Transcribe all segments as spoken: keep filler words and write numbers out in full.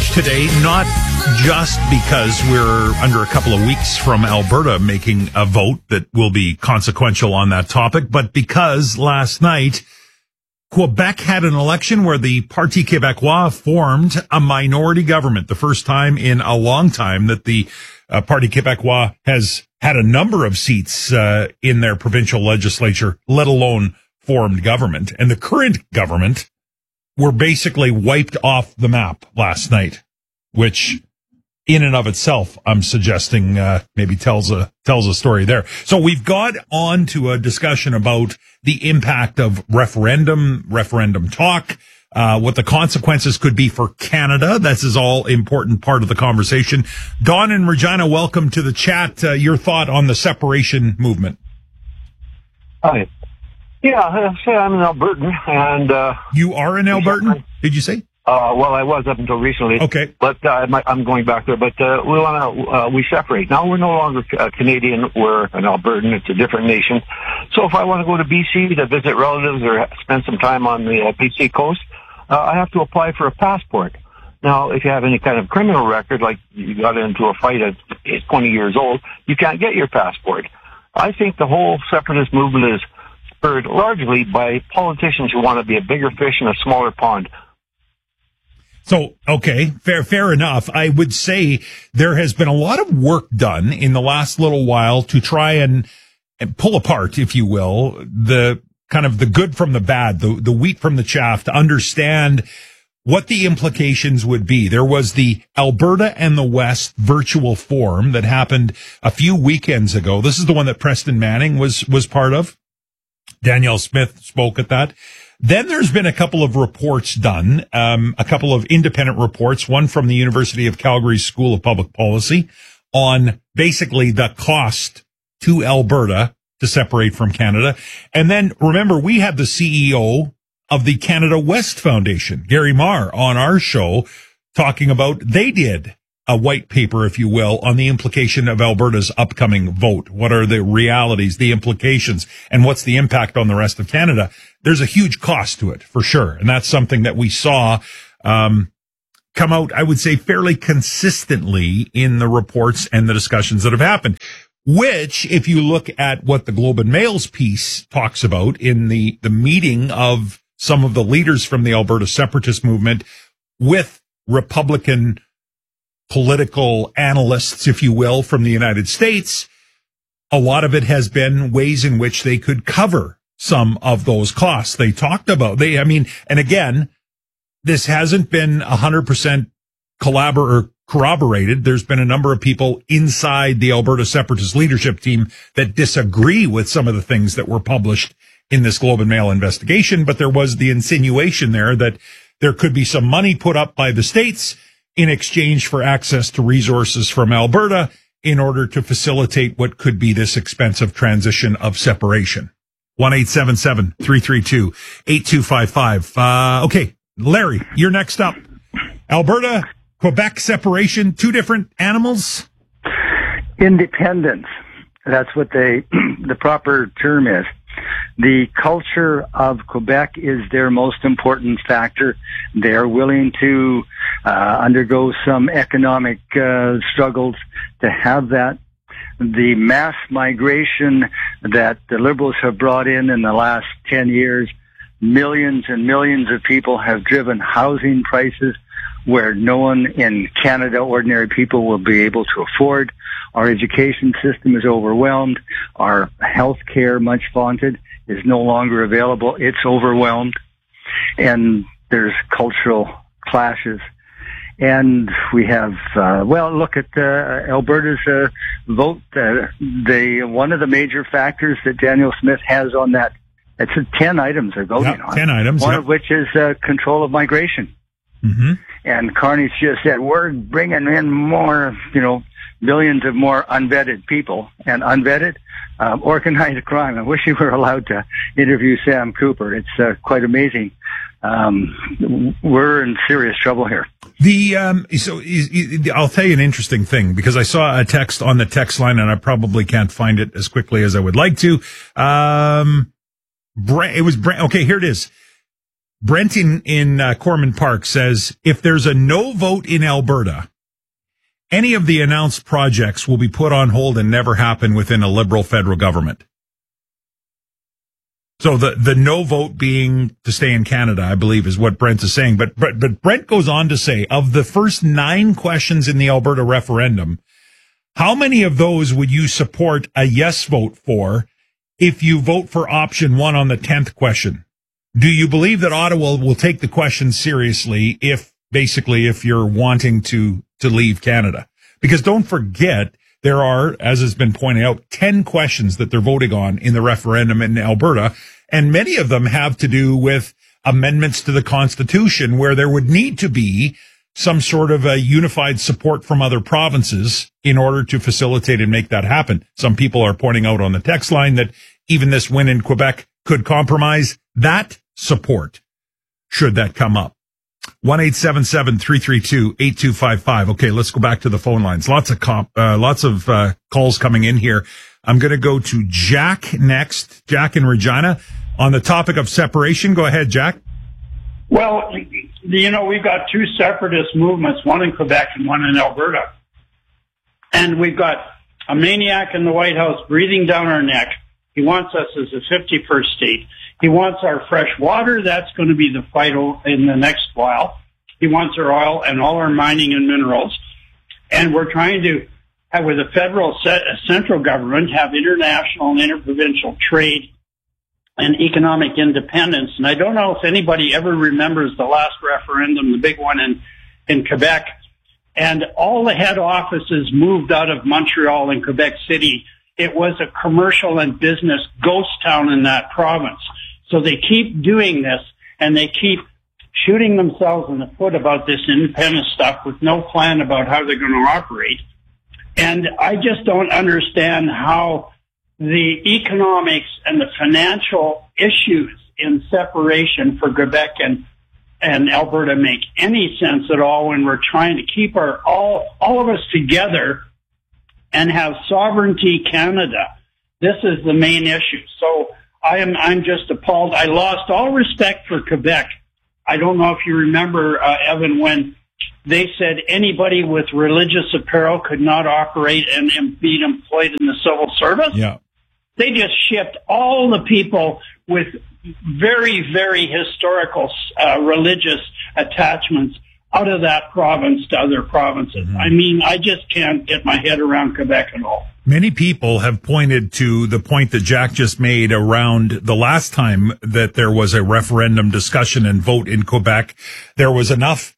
page today, not just because we're under a couple of weeks from Alberta making a vote that will be consequential on that topic, but because last night Quebec had an election where the Parti Québécois formed a minority government, the first time in a long time that the uh, Parti Québécois has had a number of seats uh, in their provincial legislature, let alone formed government. And the current government were basically wiped off the map last night, which in and of itself, I'm suggesting uh, maybe tells a tells a story there. So we've got on to a discussion about the impact of referendum, referendum talk, uh, what the consequences could be for Canada. This is all important part of the conversation. Don and Regina, welcome to the chat. Uh, your thought on the separation movement? Hi. Yeah, I say I'm an Albertan, and uh, you are an Albertan. Did you say? Uh, well, I was up until recently. Okay. But uh, I'm going back there. But uh, we want to uh, we separate. Now we're no longer uh, Canadian. We're an Albertan. It's a different nation. So if I want to go to B C to visit relatives or spend some time on the uh, B C coast, uh, I have to apply for a passport. Now, if you have any kind of criminal record, like you got into a fight at twenty years old, you can't get your passport. I think the whole separatist movement is spurred largely by politicians who want to be a bigger fish in a smaller pond. So, okay, fair, fair enough. I would say there has been a lot of work done in the last little while to try and, and pull apart, if you will, the kind of the good from the bad, the, the wheat from the chaff, to understand what the implications would be. There was the Alberta and the West virtual forum that happened a few weekends ago. This is the one that Preston Manning was, was part of. Danielle Smith spoke at that. Then there's been a couple of reports done, um, a couple of independent reports, one from the University of Calgary School of Public Policy on basically the cost to Alberta to separate from Canada. And then remember, we had the C E O of the Canada West Foundation, Gary Marr, on our show talking about they did a white paper, if you will, on the implication of Alberta's upcoming vote. What are the realities, the implications, and what's the impact on the rest of Canada? There's a huge cost to it, for sure. And that's something that we saw um come out, I would say, fairly consistently in the reports and the discussions that have happened, which, if you look at what the Globe and Mail's piece talks about in the, the meeting of some of the leaders from the Alberta separatist movement with Republican political analysts, if you will, from the United States, a lot of it has been ways in which they could cover some of those costs they talked about. They, I mean, and again, this hasn't been one hundred percent collabor- or corroborated. There's been a number of people inside the Alberta separatist leadership team that disagree with some of the things that were published in this Globe and Mail investigation, but there was the insinuation there that there could be some money put up by the states in exchange for access to resources from Alberta in order to facilitate what could be this expensive transition of separation. one eight seven seven, three three two, eight two five five. Uh, okay, Larry, you're next up. Alberta, Quebec separation, two different animals? Independence. That's what they, the proper term is. The culture of Quebec is their most important factor. They're willing to uh, undergo some economic uh, struggles to have that. The mass migration that the Liberals have brought in in the last ten years, millions and millions of people have driven housing prices where no one in Canada, ordinary people, will be able to afford. Our education system is overwhelmed. Our health care, much vaunted, is no longer available. It's overwhelmed. And there's cultural clashes. And we have, uh, well, look at uh, Alberta's uh, vote. Uh, they, one of the major factors that Danielle Smith has on that, it's uh, ten items they're voting yep, on. ten items. One yep. of which is uh, control of migration. Mm-hmm. And Carney's just said, we're bringing in more, you know, millions of more unvetted people. And unvetted, um, organized crime. I wish you were allowed to interview Sam Cooper. It's uh, quite amazing. Um, we're in serious trouble here. The um, so I'll tell you an interesting thing, because I saw a text on the text line and I probably can't find it as quickly as I would like to. Um, it was okay. Here it is. Brent in, in uh, Corman Park says, if there's a no vote in Alberta, any of the announced projects will be put on hold and never happen within a Liberal federal government. So the, the no vote being to stay in Canada, I believe, is what Brent is saying. But, but, but Brent goes on to say, of the first nine questions in the Alberta referendum, how many of those would you support a yes vote for if you vote for option one on the tenth question? Do you believe that Ottawa will take the question seriously if, basically, if you're wanting to, to leave Canada? Because don't forget, there are, as has been pointed out, ten questions that they're voting on in the referendum in Alberta, and many of them have to do with amendments to the Constitution where there would need to be some sort of a unified support from other provinces in order to facilitate and make that happen. Some people are pointing out on the text line that even this win in Quebec could compromise that support, should that come up. one eight seven seven, three three two, eight two five five. Okay, let's go back to the phone lines. Lots of comp, uh, lots of uh, calls coming in here. I'm going to go to Jack next. Jack in Regina on the topic of separation. Go ahead, Jack. Well, you know, we've got two separatist movements, one in Quebec and one in Alberta. And we've got a maniac in the White House breathing down our neck. He wants us as a fifty-first state. He wants our fresh water. That's going to be the fight in the next while. He wants our oil and all our mining and minerals. And we're trying to have, with a federal set, a central government, have international and interprovincial trade and economic independence. And I don't know if anybody ever remembers the last referendum, the big one in, in Quebec. And all the head offices moved out of Montreal and Quebec City. It was a commercial and business ghost town in that province. So they keep doing this, and they keep shooting themselves in the foot about this independent stuff with no plan about how they're going to operate. And I just don't understand how the economics and the financial issues in separation for Quebec and, and Alberta make any sense at all when we're trying to keep our all all of us together and have sovereignty Canada. This is the main issue. So I am, I'm just appalled. I lost all respect for Quebec. I don't know if you remember, uh, Evan, when they said anybody with religious apparel could not operate and, and be employed in the civil service. Yeah. They just shipped all the people with very, very historical, uh, religious attachments out of that province to other provinces. Mm-hmm. I mean, I just can't get my head around Quebec at all. Many people have pointed to the point that Jack just made around the last time that there was a referendum discussion and vote in Quebec. There was enough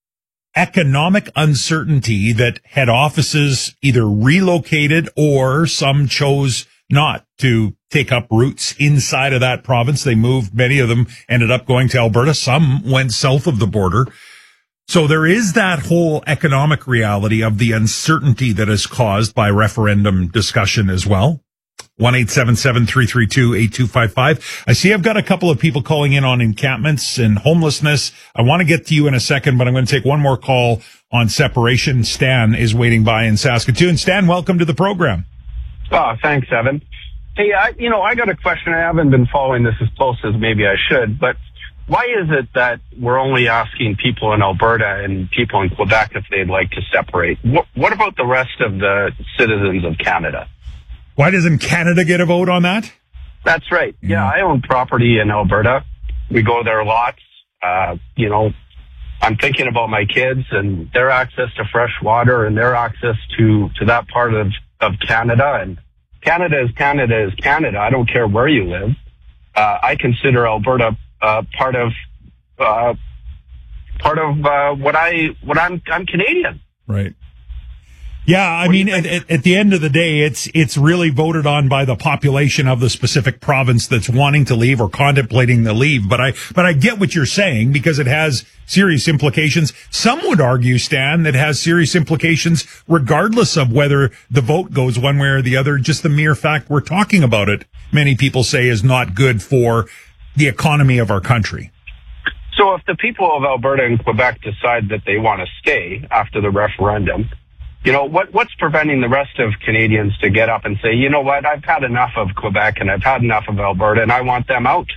economic uncertainty that head offices either relocated or some chose not to take up roots inside of that province. They moved. Many of them ended up going to Alberta. Some went south of the border. So there is that whole economic reality of the uncertainty that is caused by referendum discussion as well. one eight seven seven, three three two, eight two five five. I see I've got a couple of people calling in on encampments and homelessness. I want to get to you in a second, but I'm going to take one more call on separation. Stan is waiting by in Saskatoon. Stan, welcome to the program. Oh, thanks, Evan. Hey, I, you know, I got a question. I haven't been following this as close as maybe I should, but why is it that we're only asking people in Alberta and people in Quebec if they'd like to separate? What, what about the rest of the citizens of Canada? Why doesn't Canada get a vote on that? That's right. Yeah, yeah I own property in Alberta. We go there lots. Uh, you know, I'm thinking about my kids and their access to fresh water and their access to, to that part of, of Canada. And Canada is Canada is Canada. I don't care where you live. Uh, I consider Alberta Uh, part of, uh, part of, uh, what I, what I'm, I'm Canadian. Right. Yeah. I mean, at, at, at the end of the day, it's, it's really voted on by the population of the specific province that's wanting to leave or contemplating the leave. But I, but I get what you're saying because it has serious implications. Some would argue, Stan, that has serious implications regardless of whether the vote goes one way or the other. Just the mere fact we're talking about it, many people say is not good for the economy of our country. So if the people of Alberta and Quebec decide that they want to stay after the referendum, you know, what, what's preventing the rest of Canadians to get up and say, you know what, I've had enough of Quebec and I've had enough of Alberta and I want them out?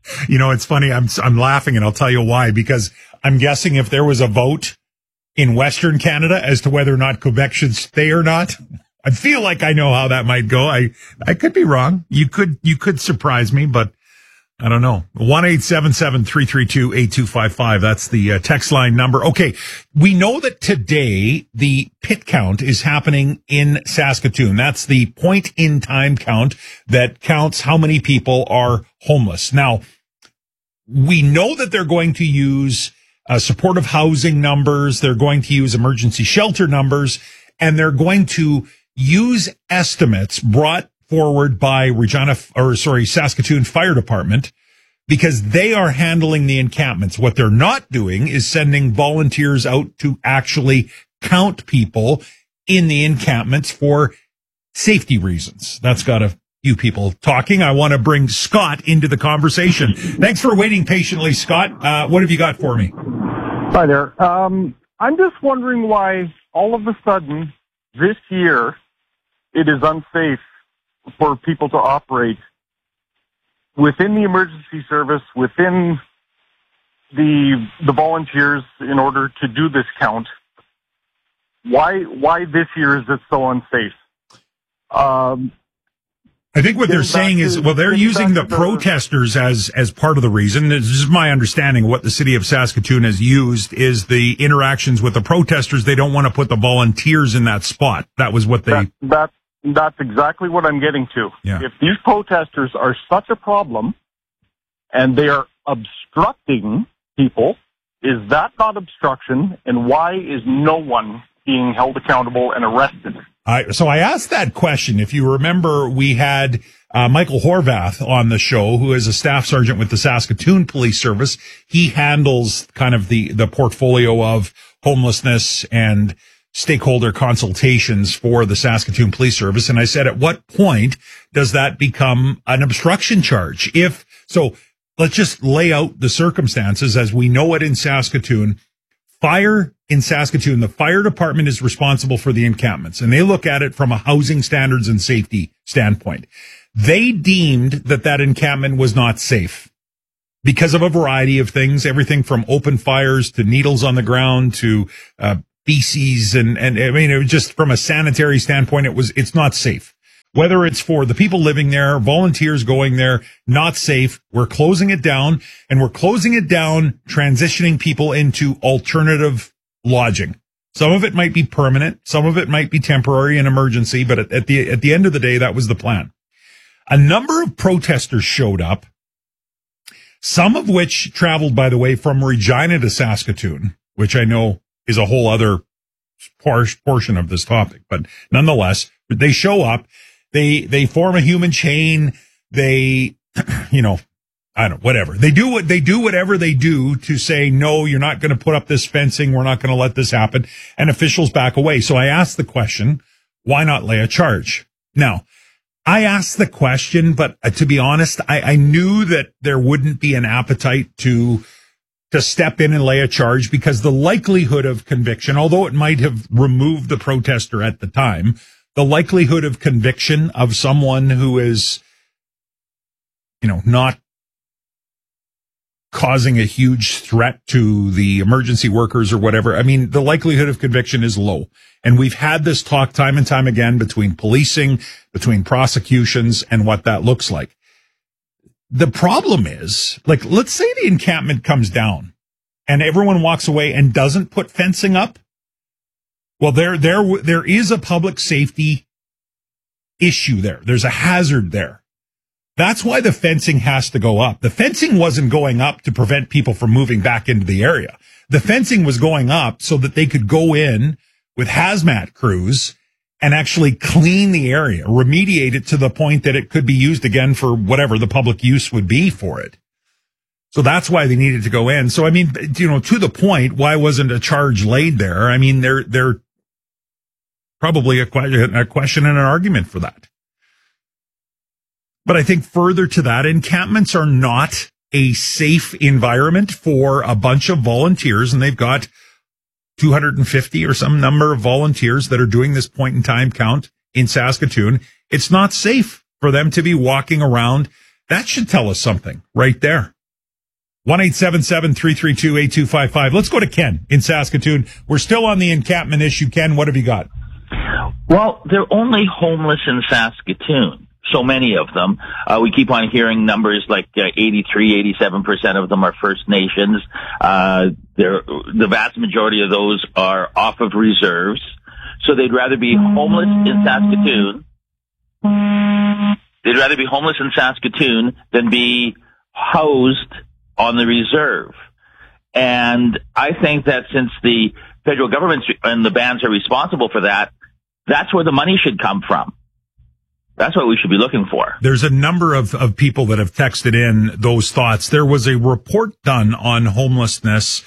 You know, it's funny. I'm, I'm laughing and I'll tell you why, because I'm guessing if there was a vote in Western Canada as to whether or not Quebec should stay or not, I feel like I know how that might go. I, I could be wrong. You could, you could surprise me, but I don't know. one eight seven seven, three three two, eight two five five. That's the uh, text line number. Okay. We know that today the pit count is happening in Saskatoon. That's the point in time count that counts how many people are homeless. Now, we know that they're going to use uh, supportive housing numbers. They're going to use emergency shelter numbers, and they're going to use estimates brought forward by Regina, or sorry, Saskatoon Fire Department, because they are handling the encampments. What they're not doing is sending volunteers out to actually count people in the encampments for safety reasons. That's got a few people talking. I want to bring Scott into the conversation. Thanks for waiting patiently, Scott. Uh, what have you got for me? Hi there. Um, I'm just wondering why all of a sudden this year it is unsafe for people to operate within the emergency service, within the the volunteers in order to do this count. Why why this year is it so unsafe? Um, I think what they're saying is, well, they're using the protesters as as part of the reason. This is my understanding of what the city of Saskatoon has used is the interactions with the protesters. They don't want to put the volunteers in that spot. That was what they... That, that, that's exactly what I'm getting to. Yeah. If these protesters are such a problem and they are obstructing people, is that not obstruction? And why is no one being held accountable and arrested? I, so I asked that question. If you remember, we had uh, Michael Horvath on the show, who is a staff sergeant with the Saskatoon Police Service. He handles kind of the, the portfolio of homelessness and stakeholder consultations for the Saskatoon Police Service. And I said, at what point does that become an obstruction charge? If so, let's just lay out the circumstances as we know it in Saskatoon. Fire in Saskatoon, the fire department is responsible for the encampments, and they look at it from a housing standards and safety standpoint. They deemed that that encampment was not safe because of a variety of things, everything from open fires to needles on the ground to uh, feces, and, and I mean, it was just from a sanitary standpoint, it was it's not safe. Whether it's for the people living there, volunteers going there, not safe. We're closing it down, and we're closing it down, transitioning people into alternative lodging. Some of it might be permanent. Some of it might be temporary and emergency, but at, at the, at the end of the day, that was the plan. A number of protesters showed up, some of which traveled, by the way, from Regina to Saskatoon, which I know is a whole other portion of this topic, but nonetheless, they show up. They, they form a human chain. They, you know, I don't know, whatever. They do what they do, whatever they do to say, no, you're not going to put up this fencing. We're not going to let this happen. And officials back away. So I asked the question, why not lay a charge? Now, I asked the question, but uh, to be honest, I, I knew that there wouldn't be an appetite to, to step in and lay a charge because the likelihood of conviction, although it might have removed the protester at the time, the likelihood of conviction of someone who is, you know, not causing a huge threat to the emergency workers or whatever. I mean, the likelihood of conviction is low. And we've had this talk time and time again between policing, between prosecutions, and what that looks like. The problem is, like, let's say the encampment comes down and everyone walks away and doesn't put fencing up. Well, there, there, there is a public safety issue there. There's a hazard there. That's why the fencing has to go up. The fencing wasn't going up to prevent people from moving back into the area. The fencing was going up so that they could go in with hazmat crews and actually clean the area, remediate it to the point that it could be used again for whatever the public use would be for it. So that's why they needed to go in. So, I mean, you know, to the point, why wasn't a charge laid there? I mean, they're, they're probably a question, a question and an argument for that. But I think further to that, encampments are not a safe environment for a bunch of volunteers, and they've got two hundred fifty or some number of volunteers that are doing this point in time count in Saskatoon. It's not safe for them to be walking around. That should tell us something right there. one eight seven seven, three three two, eight two five five. Let's go to Ken in Saskatoon. We're still on the encampment issue. Ken, what have you got? Well, they're only homeless in Saskatoon. So many of them. Uh, we keep on hearing numbers like uh, eighty-three, eighty-seven percent of them are First Nations. Uh, they're, the vast majority of those are off of reserves. So they'd rather be homeless in Saskatoon. They'd rather be homeless in Saskatoon than be housed on the reserve. And I think that since the federal government and the bands are responsible for that, that's where the money should come from. That's what we should be looking for. There's a number of, of people that have texted in those thoughts. There was a report done on homelessness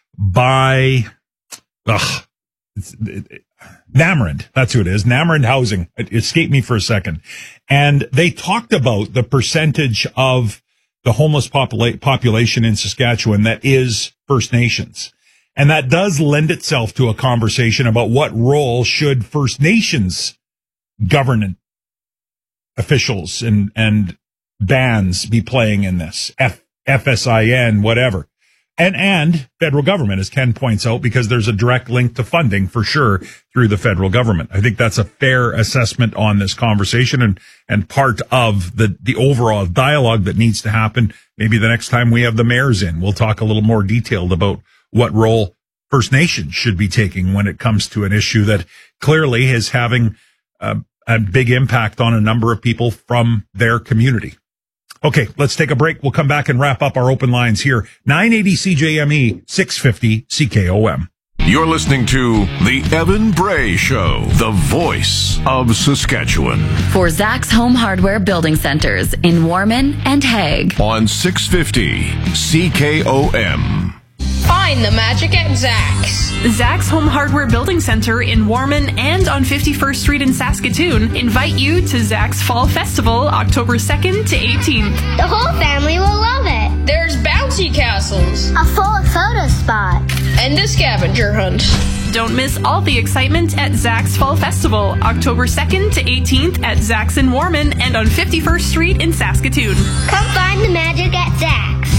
by ugh, it's, it, Namarand. That's who it is. Namarand Housing. It escaped me for a second. And they talked about the percentage of the homeless popula- population in Saskatchewan that is First Nations. And that does lend itself to a conversation about what role should First Nations governance officials and, and bands be playing in this, F, F S I N, whatever. And, and federal government, as Ken points out, because there's a direct link to funding for sure through the federal government. I think that's a fair assessment on this conversation and, and part of the, the overall dialogue that needs to happen. Maybe the next time we have the mayors in, we'll talk a little more detailed about what role First Nations should be taking when it comes to an issue that clearly is having uh, a big impact on a number of people from their community. Okay, let's take a break. We'll come back and wrap up our open lines here. nine eighty C J M E, six fifty C K O M. You're listening to The Evan Bray Show, the voice of Saskatchewan. For Zach's Home Hardware Building Centers in Warman and Hague. On six fifty C K O M. Find the magic at Zach's. Zach's Home Hardware Building Center in Warman and on fifty-first Street in Saskatoon invite you to Zach's Fall Festival, October second to eighteenth. The whole family will love it. There's bouncy castles, a full photo spot, and a scavenger hunt. Don't miss all the excitement at Zach's Fall Festival, October second to eighteenth at Zach's in Warman and on fifty-first Street in Saskatoon. Come find the magic at Zach's.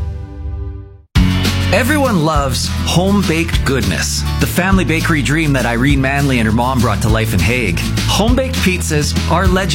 Everyone loves home-baked goodness, the family bakery dream that Irene Manley and her mom brought to life in Hague. Home-baked pizzas are legendary.